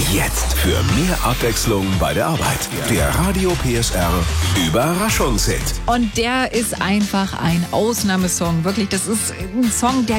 Jetzt für mehr Abwechslung bei der Arbeit. Der Radio PSR Überraschungshit. Und der ist einfach ein Ausnahmesong. Wirklich, das ist ein Song, der